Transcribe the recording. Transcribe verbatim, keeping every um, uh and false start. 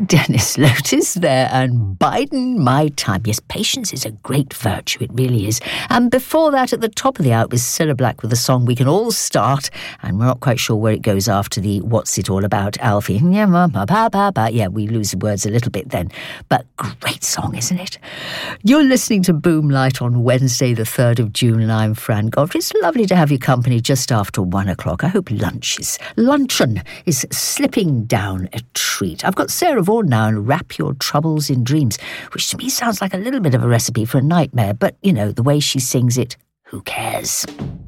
Dennis Lotus there, and Biding My Time. Yes, patience is a great virtue, it really is. And before that, at the top of the hour, was Cilla Black with the song We Can All Start, and we're not quite sure where it goes after the What's It All About, Alfie. Yeah, we lose the words a little bit then, but great song, isn't it? You're listening to Boomlight on Wednesday, the third of June, and I'm Fran Godfrey. It's lovely to have your company just after one o'clock. I hope lunch is, luncheon is slipping down a treat. I've got Sarah Vaughan now and Wrap Your Troubles in Dreams, which to me sounds like a little bit of a recipe for a nightmare, but, you know, the way she sings it, who cares?